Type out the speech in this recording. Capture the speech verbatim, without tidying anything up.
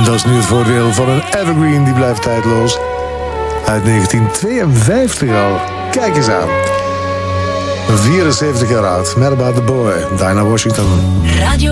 En dat is nu het voordeel van een evergreen die blijft tijdloos. Uit negentien tweeënvijftig al. Kijk eens aan. vierenzeventig jaar oud. Mad About the Boy. Dinah Washington. Radio